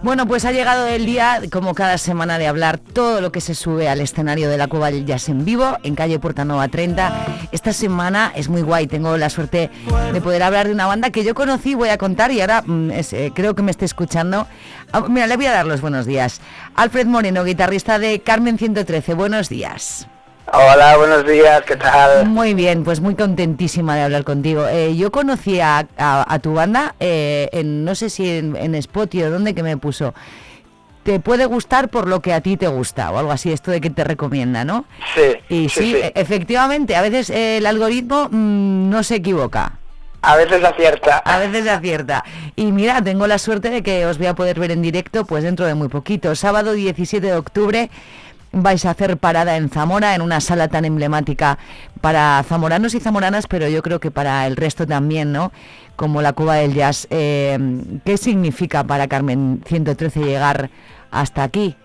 Bueno, pues ha llegado el día, como cada semana, de hablar todo lo que se sube al escenario de la Cueva del Jazz en vivo, en calle Portanova 30. Esta semana es muy guay, tengo la suerte de poder hablar de una banda que yo conocí, voy a contar, y ahora creo que me esté escuchando. Mira, le voy a dar los buenos días. Alfred Moreno, guitarrista de Carmen 113, buenos días. Hola, buenos días, ¿qué tal? Muy bien, pues muy contentísima de hablar contigo. Yo conocí a tu banda, no sé si en Spotify o dónde, que me puso, te puede gustar por lo que a ti te gusta, o algo así, esto de que te recomienda, ¿no? Sí. Y sí. Efectivamente, a veces el algoritmo no se equivoca. A veces acierta. A veces acierta. Y mira, tengo la suerte de que os voy a poder ver en directo pues dentro de muy poquito. Sábado 17 de octubre vais a hacer parada en Zamora, en una sala tan emblemática para zamoranos y zamoranas, pero yo creo que para el resto también, ¿no? Como la Cueva del Jazz. ¿Qué significa para Carmen 113 llegar hasta aquí?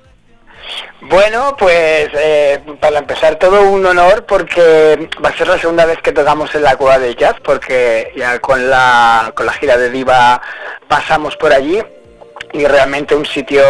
Bueno, pues para empezar todo un honor, porque va a ser la segunda vez que tocamos en la Cueva del Jazz, porque ya con la gira de Diva pasamos por allí. Y realmente un sitio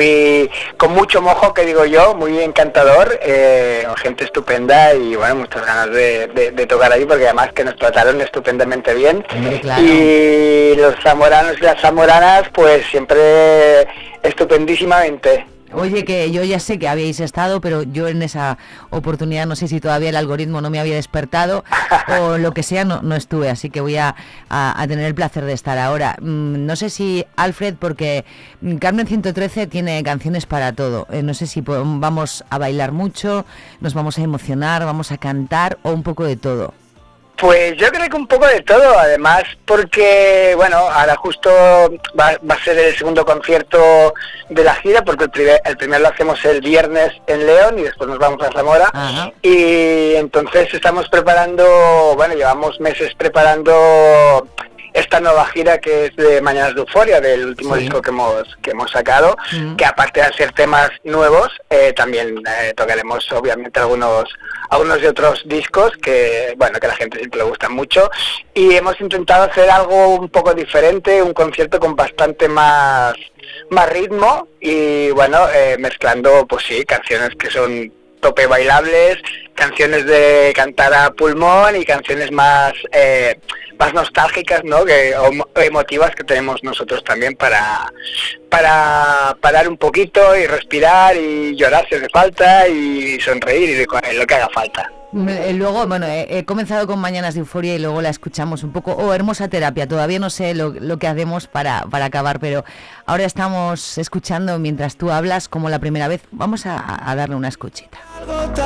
con mucho mojo, que digo yo, muy encantador, gente estupenda y bueno, muchas ganas de tocar ahí, porque además que nos trataron estupendamente bien. Claro. Y los zamoranos y las zamoranas pues siempre estupendísimamente. Oye, que yo ya sé que habíais estado, pero yo en esa oportunidad no sé si todavía el algoritmo no me había despertado o lo que sea, no estuve, así que voy a tener el placer de estar ahora. No sé si, Alfred, porque Carmen 113 tiene canciones para todo, no sé si vamos a bailar mucho, nos vamos a emocionar, vamos a cantar o un poco de todo. Pues yo creo que un poco de todo, además, porque, bueno, ahora justo va a ser el segundo concierto de la gira, porque el primero lo hacemos el viernes en León y después nos vamos a Zamora. Ajá. Y entonces estamos preparando, bueno, llevamos meses preparando esta nueva gira que es de Mañanas de Euforia, del último disco que hemos sacado, que aparte de hacer temas nuevos, también tocaremos obviamente algunos de otros discos que, bueno, que a la gente siempre le gustan mucho, y hemos intentado hacer algo un poco diferente, un concierto con bastante más ritmo y, bueno, mezclando, pues sí, canciones que son tope bailables, canciones de cantar a pulmón y canciones más nostálgicas, ¿no? O emotivas, que tenemos nosotros también para parar un poquito y respirar y llorar si hace falta y sonreír y lo que haga falta. Luego, bueno, he comenzado con Mañanas de Euforia y luego la escuchamos un poco, Hermosa Terapia, todavía no sé lo que hacemos para acabar, pero ahora estamos escuchando mientras tú hablas como la primera vez, vamos a darle una escuchita.